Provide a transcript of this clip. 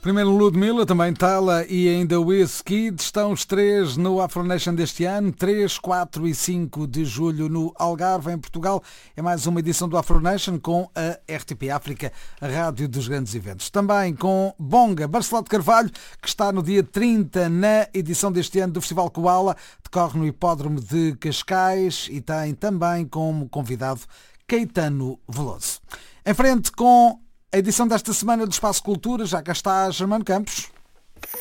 Primeiro Ludmilla, também Tala e ainda Wizkid. Estão os três no Afronation deste ano, 3, 4 e 5 de julho no Algarve, em Portugal. É mais uma edição do Afronation com a RTP África, a rádio dos grandes eventos. Também com Bonga, Barceló de Carvalho, que está no dia 30 na edição deste ano do Festival Koala, decorre no Hipódromo de Cascais e tem também como convidado Caetano Veloso. Em frente com a edição desta semana do Espaço Cultura, já cá está Germano Campos.